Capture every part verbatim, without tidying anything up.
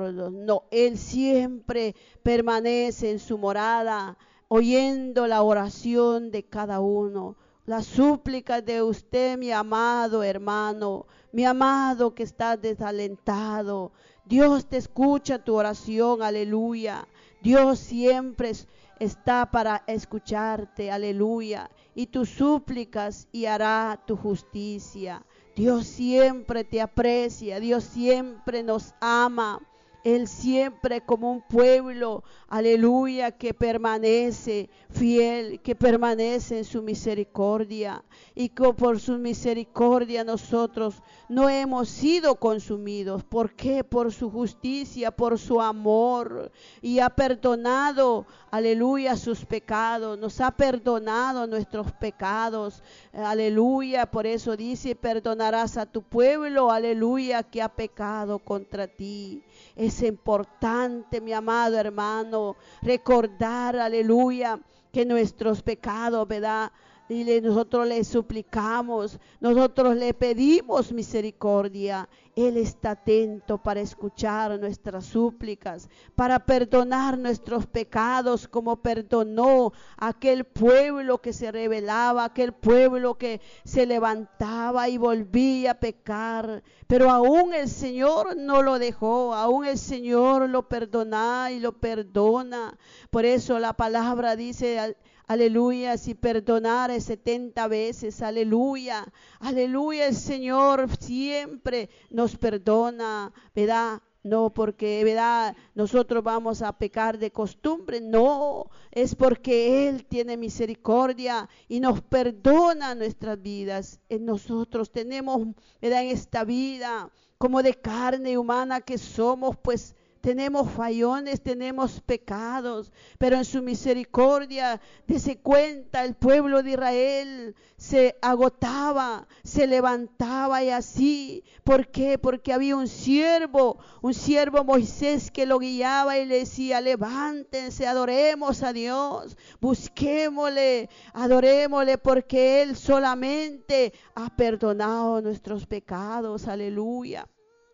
sordos. No, Él siempre permanece en su morada, oyendo la oración de cada uno. Las súplicas de usted, mi amado hermano, mi amado que está desalentado. Dios te escucha tu oración, aleluya. Dios siempre está para escucharte, aleluya. Y tus súplicas y hará tu justicia. Dios siempre te aprecia, Dios siempre nos ama. Él siempre como un pueblo, aleluya, que permanece fiel, que permanece en su misericordia. Y que por su misericordia nosotros no hemos sido consumidos. ¿Por qué? Por su justicia, por su amor. Y ha perdonado, aleluya, sus pecados. Nos ha perdonado nuestros pecados. Aleluya, por eso dice, perdonarás a tu pueblo, aleluya, que ha pecado contra ti. Es importante, mi amado hermano, recordar, aleluya, que nuestros pecados, ¿verdad? Y le, nosotros le suplicamos, nosotros le pedimos misericordia. Él está atento para escuchar nuestras súplicas, para perdonar nuestros pecados, como perdonó a aquel pueblo que se rebelaba, aquel pueblo que se levantaba y volvía a pecar. Pero aún el Señor no lo dejó, aún el Señor lo perdona y lo perdona. Por eso la palabra dice, aleluya, si perdonare setenta veces, aleluya, aleluya, el Señor siempre nos perdona, ¿verdad? No porque, ¿verdad?, nosotros vamos a pecar de costumbre, no, es porque Él tiene misericordia y nos perdona nuestras vidas. En nosotros tenemos, ¿verdad?, en esta vida, como de carne humana que somos, pues, tenemos fallones, tenemos pecados, pero en su misericordia, dese cuenta, el pueblo de Israel se agotaba, se levantaba y así. ¿Por qué? Porque había un siervo, un siervo Moisés que lo guiaba y le decía, levántense, adoremos a Dios, busquémosle, adorémosle, porque Él solamente ha perdonado nuestros pecados, aleluya.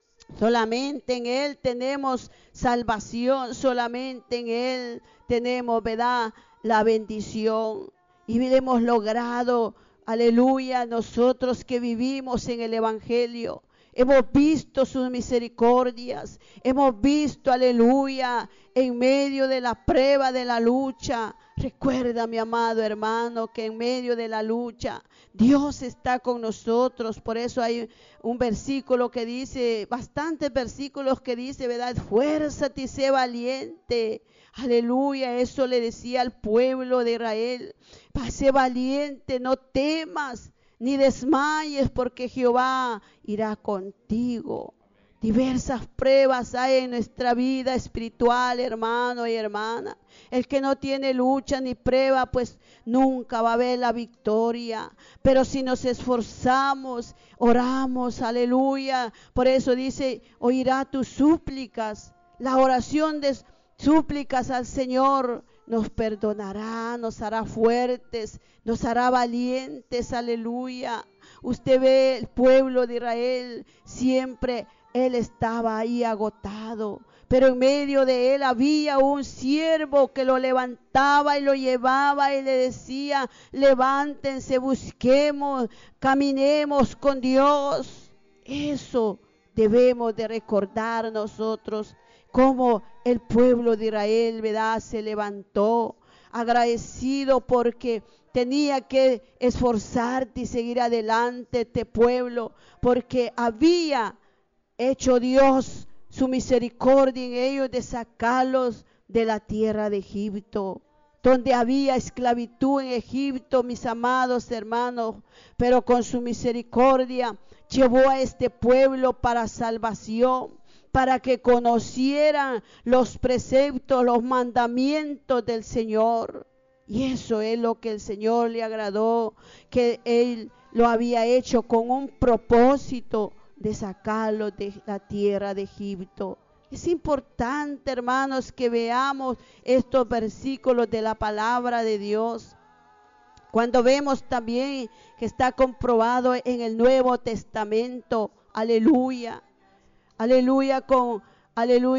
Solamente en Él tenemos salvación, solamente en Él tenemos, ¿verdad?, la bendición. Y hemos logrado, aleluya, nosotros que vivimos en el Evangelio, hemos visto sus misericordias, hemos visto, aleluya, en medio de la prueba, de la lucha. Recuerda, mi amado hermano, que en medio de la lucha Dios está con nosotros. Por eso hay un versículo que dice, bastantes versículos que dice, ¿verdad? Esfuérzate y sé valiente. Aleluya, eso le decía al pueblo de Israel. Sé valiente, no temas ni desmayes, porque Jehová irá contigo. Diversas pruebas hay en nuestra vida espiritual, hermano y hermana. El que no tiene lucha ni prueba, pues nunca va a ver la victoria. Pero si nos esforzamos, oramos, aleluya. Por eso dice, oirá tus súplicas. La oración de súplicas al Señor nos perdonará, nos hará fuertes, nos hará valientes, aleluya. Usted ve el pueblo de Israel, siempre él estaba ahí agotado, pero en medio de él había un siervo que lo levantaba y lo llevaba y le decía, levántense, busquemos, caminemos con Dios. Eso debemos de recordar nosotros, como el pueblo de Israel, ¿verdad?, se levantó agradecido porque tenía que esforzarte y seguir adelante este pueblo, porque había hecho Dios su misericordia en ellos de sacarlos de la tierra de Egipto, donde había esclavitud en Egipto, mis amados hermanos, pero con su misericordia llevó a este pueblo para salvación, para que conocieran los preceptos, los mandamientos del Señor. Y eso es lo que el Señor le agradó, que Él lo había hecho con un propósito de sacarlos de la tierra de Egipto. Es importante, hermanos, que veamos estos versículos de la palabra de Dios. Cuando vemos también que está comprobado en el Nuevo Testamento, aleluya, aleluya, con aleluya.